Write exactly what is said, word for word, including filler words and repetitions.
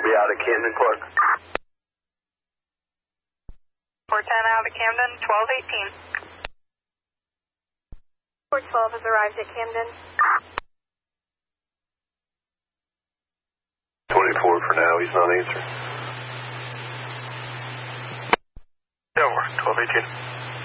be out of Camden, Clark. four ten out of Camden, twelve eighteen. four twelve has arrived at Camden. twenty-four for now, he's not answering. Over, twelve eighteen.